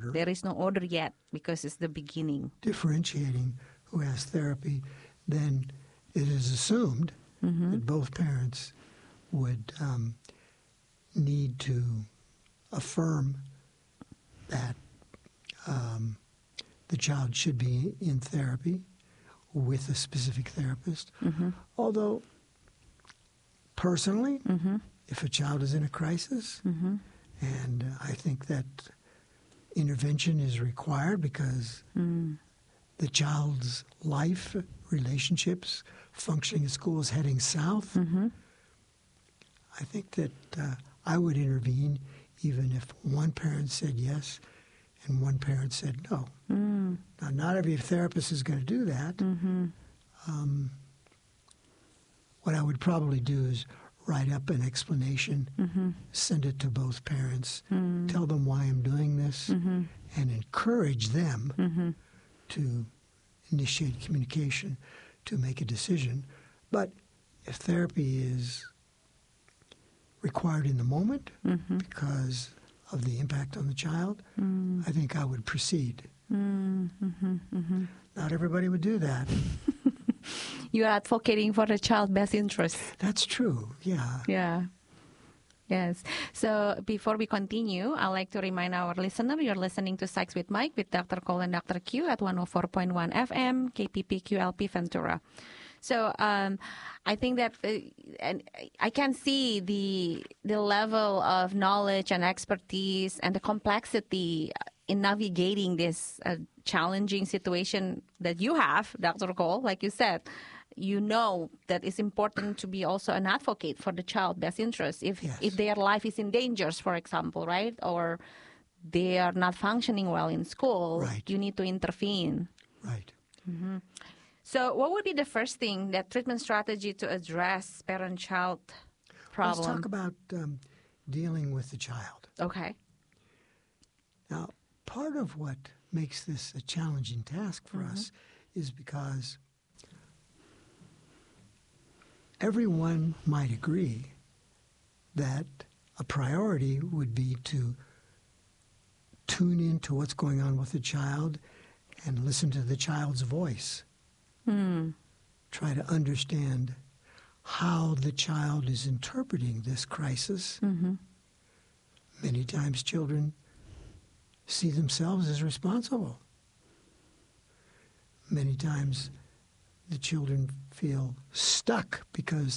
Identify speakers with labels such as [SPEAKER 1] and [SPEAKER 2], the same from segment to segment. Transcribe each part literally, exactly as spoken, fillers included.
[SPEAKER 1] order.
[SPEAKER 2] There is no order yet because it's the beginning.
[SPEAKER 1] Differentiating who has therapy, then it is assumed mm-hmm. that both parents would um, need to affirm that um, the child should be in therapy with a specific therapist. Mm-hmm. Although, personally, mm-hmm. if a child is in a crisis, mm-hmm. and uh, I think that intervention is required because mm. the child's life, relationships, functioning at school is heading south, mm-hmm. I think that uh, I would intervene even if one parent said yes and one parent said no. Mm. Now, not every therapist is going to do that. Mm-hmm. Um, what I would probably do is write up an explanation, mm-hmm. send it to both parents, mm-hmm. tell them why I'm doing this, mm-hmm. and encourage them mm-hmm. to initiate communication to make a decision. But if therapy is required in the moment mm-hmm. because of the impact on the child, mm. I think I would proceed. Mm-hmm. Mm-hmm. Not everybody would do that.
[SPEAKER 2] You are advocating for the child's best interest.
[SPEAKER 1] That's true, yeah.
[SPEAKER 2] Yeah. Yes. So before we continue, I'd like to remind our listener you're listening to Psychs with Mike with Doctor Cole and Doctor Q at one oh four point one F M, K P P Q L P Ventura. So um, I think that, uh, and I can see the the level of knowledge and expertise and the complexity in navigating this uh, challenging situation that you have, Doctor Cole. Like you said, you know that it's important to be also an advocate for the child's best interest. If
[SPEAKER 1] yes.
[SPEAKER 2] if their life is in danger, for example, right, or they are not functioning well in school,
[SPEAKER 1] right.
[SPEAKER 2] you need to intervene.
[SPEAKER 1] Right.
[SPEAKER 2] Mm-hmm. So what would be the first thing, that treatment strategy to address parent-child problem?
[SPEAKER 1] Let's talk about um, dealing with the child.
[SPEAKER 2] Okay.
[SPEAKER 1] Now, part of what makes this a challenging task for mm-hmm. us is because everyone might agree that a priority would be to tune into what's going on with the child and listen to the child's voice. Mm. Try to understand how the child is interpreting this crisis. Mm-hmm. Many times children see themselves as responsible. Many times the children feel stuck because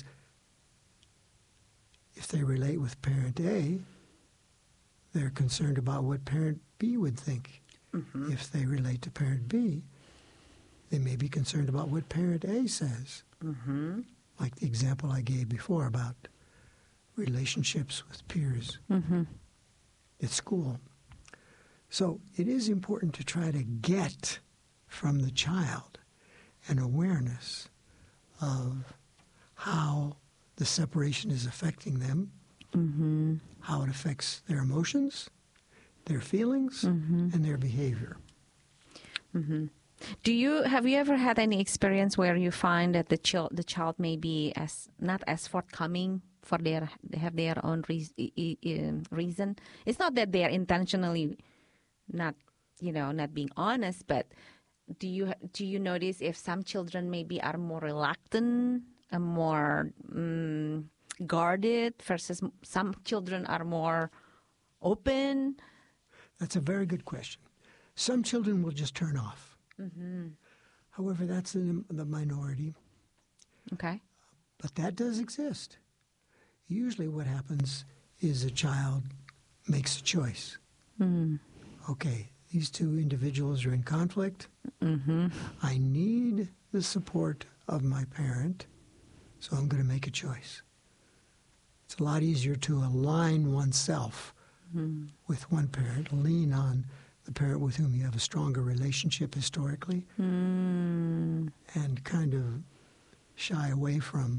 [SPEAKER 1] if they relate with parent A, they're concerned about what parent B would think. Mm-hmm. If they relate to parent B, they may be concerned about what parent A says. Mm-hmm. Like the example I gave before about relationships with peers mm-hmm. at school. So it is important to try to get from the child an awareness of how the separation is affecting them, mm-hmm. how it affects their emotions, their feelings, mm-hmm. and their behavior.
[SPEAKER 2] Mm-hmm. Do you have you ever had any experience where you find that the child the child may be as not as forthcoming for their they have their own re- reason? It's not that they are intentionally not you know not being honest, but do you do you notice if some children maybe are more reluctant, uh, more um, guarded, versus some children are more open?
[SPEAKER 1] That's a very good question. Some children will just turn off. Mm-hmm. However, that's in the minority.
[SPEAKER 2] Okay.
[SPEAKER 1] But that does exist. Usually what happens is a child makes a choice. Mm. Okay, these two individuals are in conflict. Mm-hmm. I need the support of my parent, so I'm going to make a choice. It's a lot easier to align oneself mm. with one parent, lean on the parent with whom you have a stronger relationship historically, mm. and kind of shy away from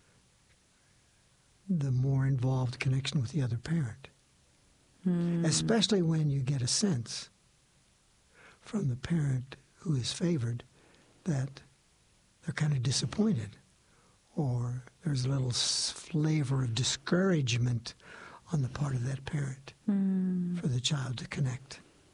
[SPEAKER 1] the more involved connection with the other parent. Mm. Especially when you get a sense from the parent who is favored that they're kind of disappointed, or there's a little flavor of discouragement on the part of that parent mm. for the child to connect.